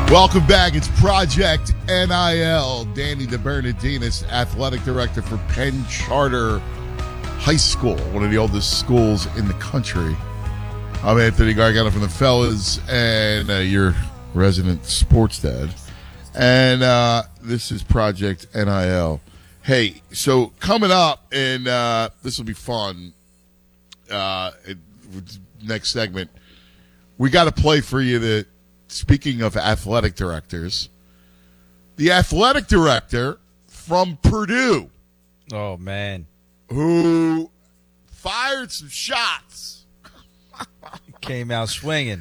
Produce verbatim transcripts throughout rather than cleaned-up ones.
Welcome back. It's Project N I L. Danny DeBernardinis, athletic director for Penn Charter High School, one of the oldest schools in the country. I'm Anthony Gargano from the Fellas and uh, your resident sports dad. And uh, this is Project N I L. Hey, so coming up, and uh, this will be fun, uh, it, next segment, we got to play for you the, speaking of athletic directors, the athletic director from Purdue. Oh, man. Who fired some shots. Came out swinging.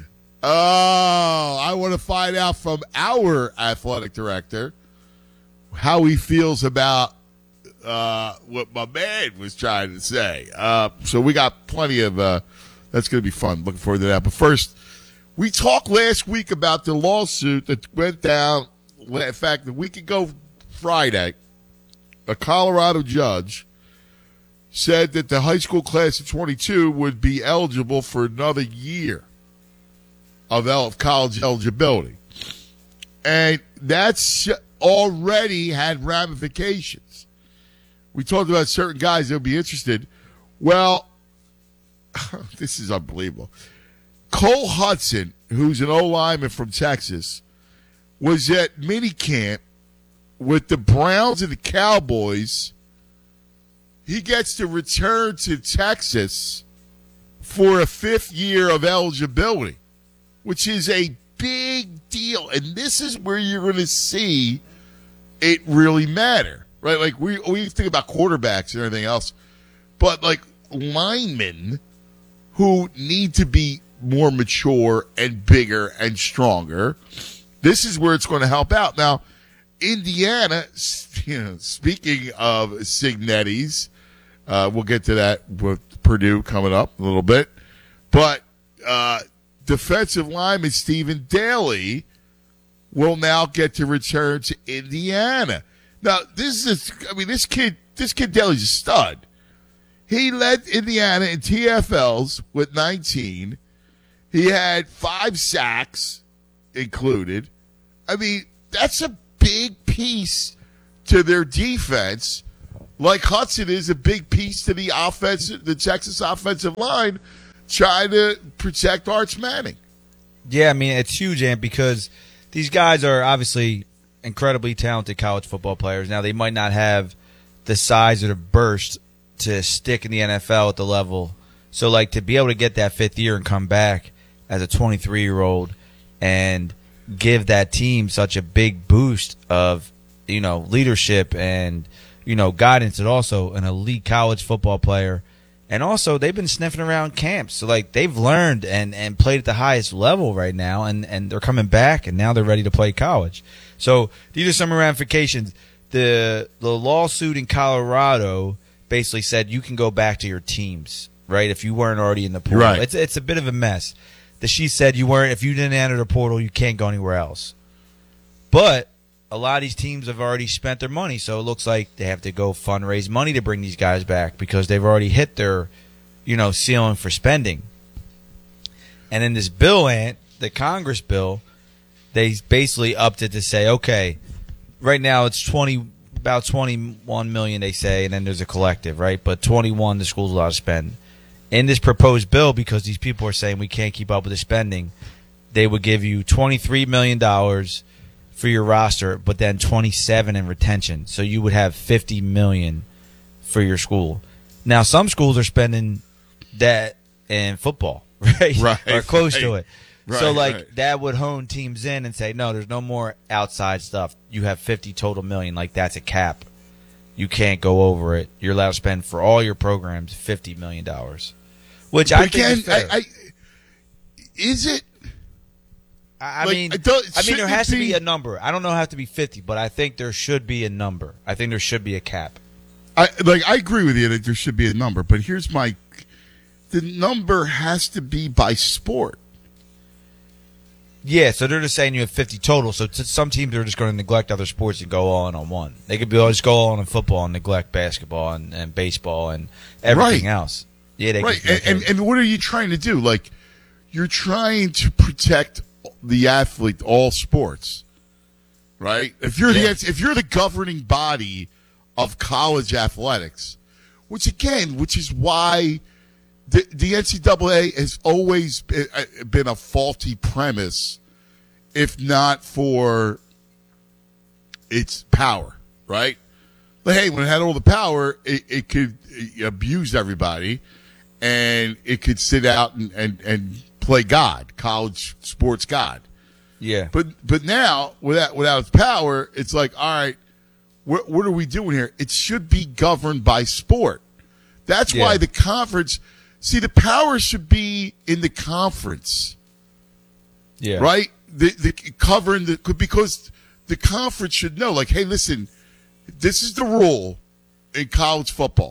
Oh, I want to find out from our athletic director how he feels about uh, what my man was trying to say. Uh, so we got plenty of uh, – that's going to be fun. Looking forward to that. But first, we talked last week about the lawsuit that went down. In fact, a week ago Friday, a Colorado judge said that the high school class of twenty-two would be eligible for another year of el- college eligibility. And that's already had ramifications. We talked about certain guys that would be interested. Well, this is unbelievable. Cole Hudson, who's an O-lineman from Texas, was at minicamp with the Browns and the Cowboys. He gets to return to Texas for a fifth year of eligibility, which is a big deal. And this is where you're going to see it really matter, right? Like we, we think about quarterbacks and everything else, but like linemen who need to be more mature and bigger and stronger, this is where it's going to help out. Now, Indiana, you know, speaking of Signetti's, uh, we'll get to that with Purdue coming up a little bit, but uh, defensive lineman Stephen Daly will now get to return to Indiana. Now, this is, I mean, this kid, this kid Daly's a stud. He led Indiana in T F Ls with nineteen. He had five sacks included. I mean, that's a big piece to their defense, like Hudson is a big piece to the offense, the Texas offensive line, trying to protect Arch Manning. Yeah, I mean, it's huge, Ant, because these guys are obviously incredibly talented college football players. Now, they might not have the size or the burst to stick in the N F L at the level. So, like, to be able to get that fifth year and come back as a twenty-three-year-old and give that team such a big boost of, you know, leadership and, you know, guidance, and also an elite college football player. And also, they've been sniffing around camps. So, like, they've learned and, and played at the highest level right now, and, and they're coming back, and now they're ready to play college. So, these are some ramifications. The, the lawsuit in Colorado basically said you can go back to your teams, right, if you weren't already in the portal. Right. It's, it's a bit of a mess. The, she said you weren't, if you didn't enter the portal, you can't go anywhere else. But a lot of these teams have already spent their money, so it looks like they have to go fundraise money to bring these guys back because they've already hit their, you know, ceiling for spending. And in this bill, Ant, the Congress bill, they basically upped it to say, okay, right now it's twenty, about twenty-one million dollars, they say, and then there's a collective, right? But twenty-one the school's allowed to spend. In this proposed bill, because these people are saying we can't keep up with the spending, they would give you twenty-three million dollars for your roster, but then twenty-seven in retention. So you would have fifty million dollars for your school. Now, some schools are spending that in football, right? Right. Or close right. to it. Right, so, like, right. that would hone teams in and say, no, there's no more outside stuff. You have fifty total million. Like, that's a cap. You can't go over it. You're allowed to spend for all your programs fifty million dollars, which But I think again, is fair. I, I, is it? I, I like, mean, I don't- I mean, there shouldn't has it to be be- a number. I don't know, have to be fifty, but I think there should be a number. I think there should be a cap. I like. I agree with you that there should be a number, but here's my: the number has to be by sport. Yeah, so they're just saying you have fifty total. So t- some teams are just going to neglect other sports and go all in on one. They could be just go all in on football and neglect basketball and, and baseball and everything Right. else. Yeah, they Right, could, and, and and what are you trying to do? Like, you're trying to protect the athlete, all sports, right? If you're Yeah. the if you're the governing body of college athletics, which again, which is why the, the N C double A has always been, been a faulty premise, if not for its power, right? But hey, when it had all the power, it, it could it abuse everybody, and it could sit out and, and, and play God, college sports God. Yeah. But but now, without without its power, it's like, all right, what, what are we doing here? It should be governed by sport. That's Yeah. why the conference, see, the power should be in the conference, Yeah. right? The, the covering the because the conference should know, like, hey, listen, this is the rule in college football,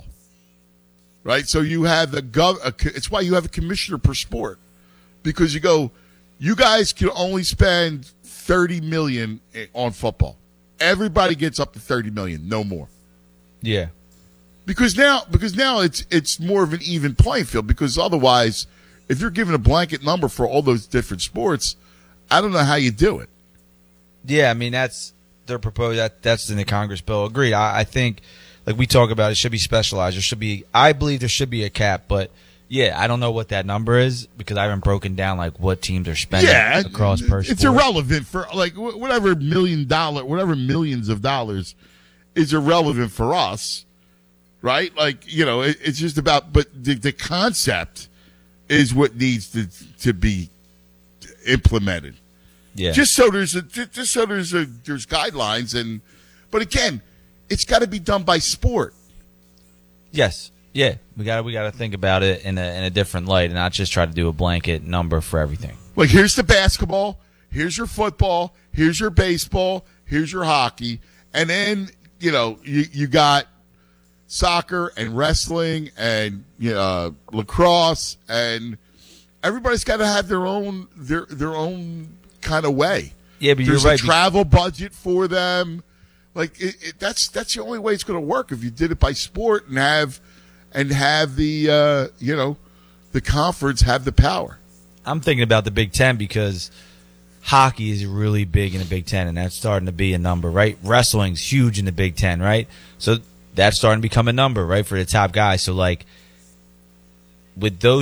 right? So you have the gov. A, it's why you have a commissioner per sport, because you go, you guys can only spend thirty million on football. Everybody gets up to thirty million, no more. Yeah. Because now, because now it's it's more of an even playing field. Because otherwise, if you're given a blanket number for all those different sports, I don't know how you do it. Yeah, I mean that's their proposed. That that's in the Congress bill. Agreed. I, I think, like we talk about, it should be specialized. There should be. I believe there should be a cap, but yeah, I don't know what that number is because I haven't broken down like what teams are spending Yeah, across per it's sport. irrelevant for like wh- whatever million dollar, whatever millions of dollars is irrelevant for us, right? Like you know, it, it's just about. But the, the concept is what needs to to be implemented. Yeah. Just so there's a, just so there's a, there's guidelines and, but again, it's got to be done by sport. Yes. Yeah. We got we got to think about it in a in a different light and not just try to do a blanket number for everything. Like here's the basketball, here's your football, here's your baseball, here's your hockey, and then you know you you got soccer and wrestling and you know, lacrosse, and everybody's got to have their own their their own kind of way. Yeah, but There's you're right. a travel budget for them. Like it, it, that's that's the only way it's going to work if you did it by sport and have and have the uh, you know the conference have the power. I'm thinking about the Big Ten because hockey is really big in the Big Ten, and that's starting to be a number, right? Wrestling's huge in the Big Ten, right? So that's starting to become a number, right, for the top guys. So like with those